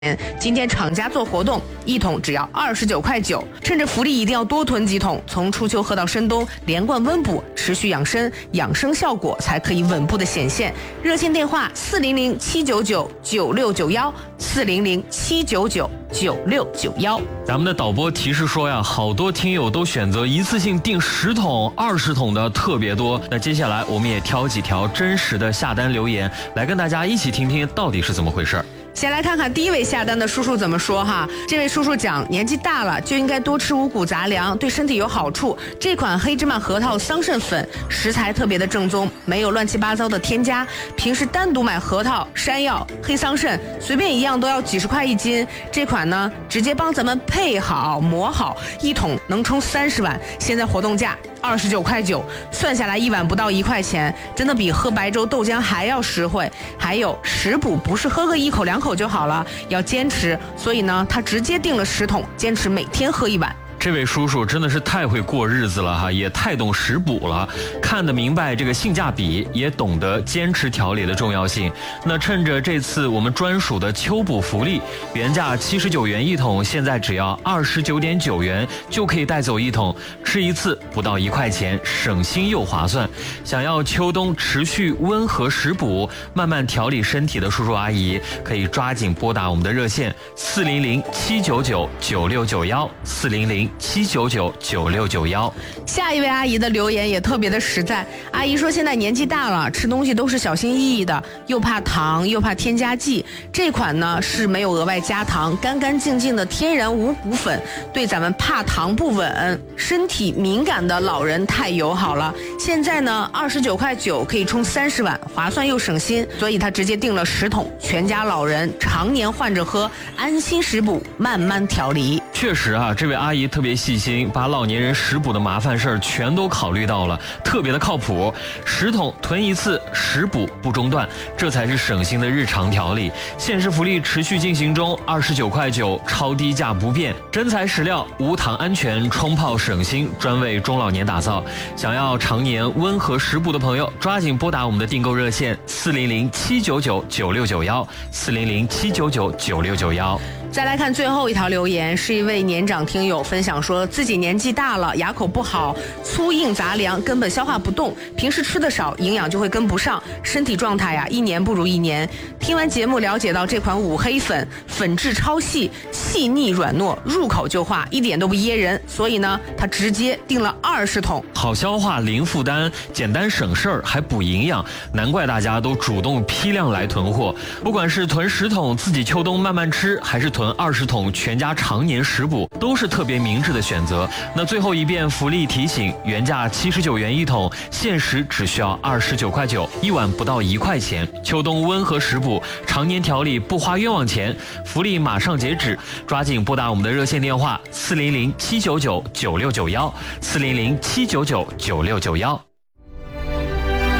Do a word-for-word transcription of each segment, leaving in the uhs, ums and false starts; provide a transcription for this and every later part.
今天厂家做活动，一桶只要二十九块九，趁着福利一定要多囤几桶，从初秋喝到深冬，连贯温补，持续养生，养生效果才可以稳步的显现。热线电话四零零七九九九六九幺，四零零七九九九六九幺。 咱们的导播提示说呀，好多听友都选择一次性订十桶、二十桶的特别多。那接下来我们也挑几条真实的下单留言，来跟大家一起听听到底是怎么回事。 先来看看第一位下单的叔叔怎么说哈。这位叔叔讲，年纪大了就应该多吃五谷杂粮，对身体有好处。这款黑芝麻核桃桑葚粉食材特别的正宗，没有乱七八糟的添加。平时单独买核桃、山药、黑桑葚，随便一样都要几十块一斤。这款呢，直接帮咱们配好磨好，一桶能冲三十碗。现在活动价二十九块九，算下来一碗不到一块钱，真的比喝白粥豆浆还要实惠。还有食补不是喝个一口两口就好了，要坚持，所以呢，他直接订了十桶，坚持每天喝一碗。 这位叔叔真的是太会过日子了哈，也太懂食补了，看得明白这个性价比，也懂得坚持调理的重要性。那趁着这次我们专属的秋补福利，原价七十九元一桶，现在只要二十九点九元就可以带走一桶，吃一次不到一块钱，省心又划算。想要秋冬持续温和食补，慢慢调理身体的叔叔阿姨，可以抓紧拨打我们的热线四零零七九九九六九幺四零零。七九九九六九幺。 下一位阿姨的留言也特别的实在，阿姨说现在年纪大了，吃东西都是小心翼翼的，又怕糖又怕添加剂。这款呢是没有额外加糖，干干净净的天然五谷粉，对咱们怕糖不稳、身体敏感的老人太友好了。现在呢二十九块九可以冲三十碗，划算又省心，所以他直接订了十桶，全家老人常年换着喝，安心食补，慢慢调理。 确实啊，这位阿姨特别细心，把老年人食补的麻烦事儿全都考虑到了，特别的靠谱。十桶囤一次，食补不中断，这才是省心的日常调理。限时福利持续进行中，二十九块九，超低价不变，真材实料，无糖安全，冲泡省心，专为中老年打造。想要常年温和食补的朋友，抓紧拨打我们的订购热线四零零七九九九六九幺四零零七九九九六九幺。 再来看最后一条留言，是一位年长听友分享说，自己年纪大了，牙口不好，粗硬杂粮根本消化不动，平时吃的少，营养就会跟不上，身体状态呀一年不如一年。听完节目了解到这款五黑粉，粉质超细，细腻软糯，入口就化，一点都不噎人，所以呢，他直接订了二十桶， 好消化，零负担，简单省事儿，还补营养，难怪大家都主动批量来囤货。不管是囤十桶自己秋冬慢慢吃，还是囤二十桶全家常年食补，都是特别明智的选择。那最后一遍福利提醒，原价七十九元一桶，限时只需要二十九块九，一碗不到一块钱。秋冬温和食补，常年调理不花冤枉钱，福利马上截止，抓紧拨打我们的热线电话四零零七九九九六九幺四零零七九九九六九幺。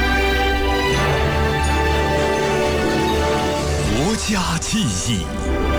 国家记忆